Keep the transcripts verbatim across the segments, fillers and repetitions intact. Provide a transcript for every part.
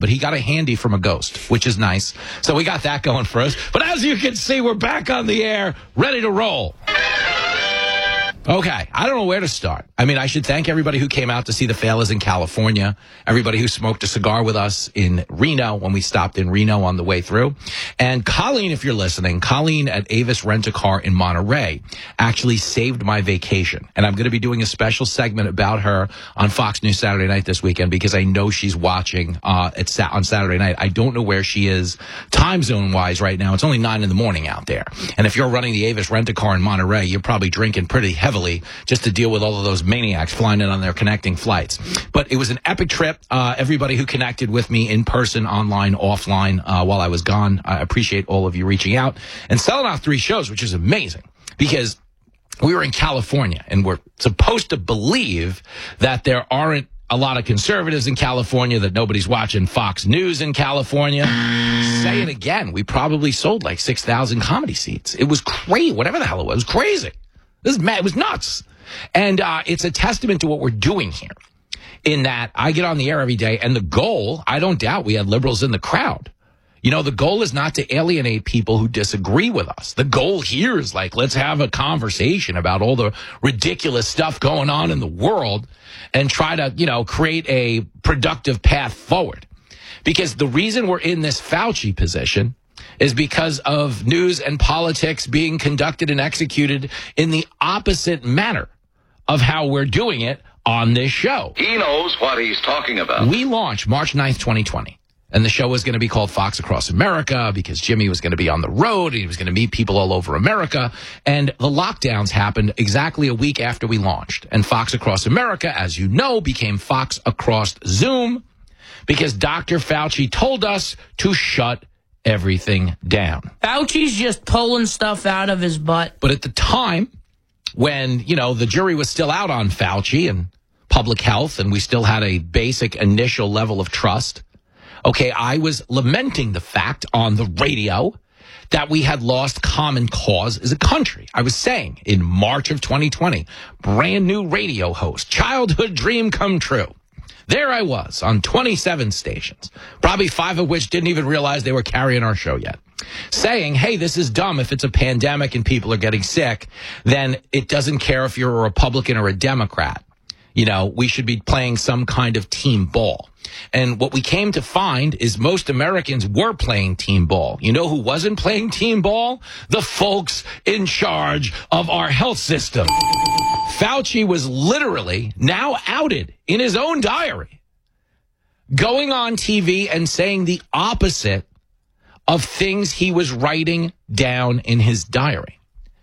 but he got a handy from a ghost, which is nice. So we got that going for us. But as you can see, we're back on the air, ready to roll. Okay, I don't know where to start. I mean, I should thank everybody who came out to see the Failers in California, everybody who smoked a cigar with us in Reno when we stopped in Reno on the way through. And Colleen, if you're listening, Colleen at Avis Rent-A-Car in Monterey actually saved my vacation. And I'm going to be doing a special segment about her on Fox News Saturday night this weekend because I know she's watching uh, at sa- on Saturday night. I don't know where she is time zone-wise right now. It's only nine in the morning out there. And if you're running the Avis Rent-A-Car in Monterey, you're probably drinking pretty heavily just to deal with all of those maniacs flying in on their connecting flights. But it was an epic trip. Uh, everybody who connected with me in person, online, offline, uh, while I was gone, I appreciate all of you reaching out and selling out three shows, which is amazing because we were in California and we're supposed to believe that there aren't a lot of conservatives in California, that nobody's watching Fox News in California. Say it again. We probably sold like six thousand comedy seats. It was crazy. Whatever the hell it was. It was crazy. This is mad. It was nuts. And uh, it's a testament to what we're doing here in that I get on the air every day. And the goal, I don't doubt we had liberals in the crowd. You know, the goal is not to alienate people who disagree with us. The goal here is like, let's have a conversation about all the ridiculous stuff going on in the world and try to, you know, create a productive path forward. Because the reason we're in this Fauci position is because of news and politics being conducted and executed in the opposite manner of how we're doing it on this show. He knows what he's talking about. We launched March ninth, twenty twenty. And the show was going to be called Fox Across America because Jimmy was going to be on the road. And he was going to meet people all over America. And the lockdowns happened exactly a week after we launched. And Fox Across America, as you know, became Fox Across Zoom because Doctor Fauci told us to shut everything down. Fauci's just pulling stuff out of his butt. But at the time, when, you know, the jury was still out on Fauci and public health, and we still had a basic initial level of trust, okay, I was lamenting the fact on the radio that we had lost common cause as a country. I was saying in March of twenty twenty, brand new radio host, childhood dream come true. There I was on twenty-seven stations, probably five of which didn't even realize they were carrying our show yet, saying, hey, this is dumb. If it's a pandemic and people are getting sick, then it doesn't care if you're a Republican or a Democrat. You know, we should be playing some kind of team ball. And what we came to find is most Americans were playing team ball. You know who wasn't playing team ball? The folks in charge of our health system. Fauci was literally now outed in his own diary, going on T V and saying the opposite of things he was writing down in his diary.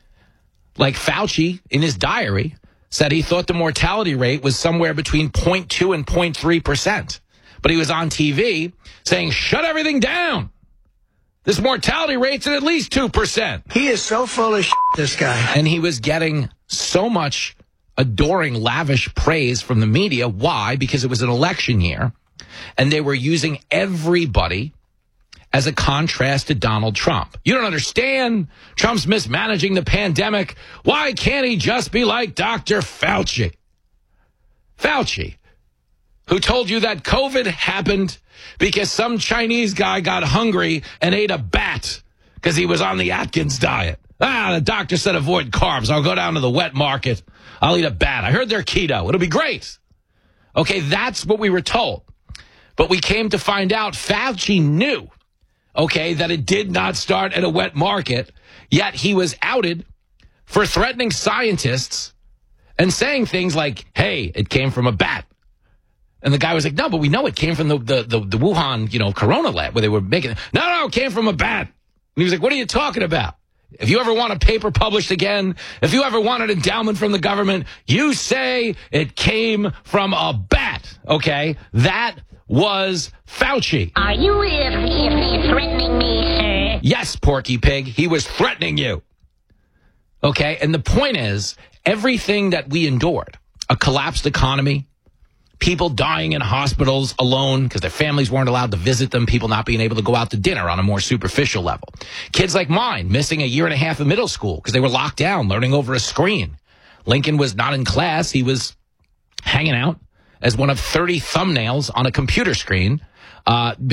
Like Fauci in his diary said he thought the mortality rate was somewhere between zero point two and zero point three percent. But he was on T V saying, shut everything down. This mortality rate's at at least two percent. He is so full of shit, this guy. And he was getting so much adoring, lavish praise from the media. Why? Because it was an election year, and they were using everybody as a contrast to Donald Trump. You don't understand. Trump's mismanaging the pandemic. Why can't he just be like Doctor Fauci? Fauci, who told you that COVID happened because some Chinese guy got hungry and ate a bat because he was on the Atkins diet. Ah, the doctor said avoid carbs. I'll go down to the wet market. I'll eat a bat. I heard they're keto. It'll be great. Okay, that's what we were told. But we came to find out Fauci knew, okay, that it did not start at a wet market, yet he was outed for threatening scientists and saying things like, hey, it came from a bat. And the guy was like, no, but we know it came from the, the, the, the Wuhan, you know, Corona lab where they were making it. No, no, it came from a bat. And he was like, what are you talking about? If you ever want a paper published again, if you ever want an endowment from the government, you say it came from a bat, okay? That was Fauci. Are you uh, threatening me, sir? Yes, Porky Pig, he was threatening you. Okay, and the point is, everything that we endured, a collapsed economy, people dying in hospitals alone because their families weren't allowed to visit them, people not being able to go out to dinner on a more superficial level. Kids like mine missing a year and a half of middle school because they were locked down, learning over a screen. Lincoln was not in class. He was hanging out as one of thirty thumbnails on a computer screen. Uh,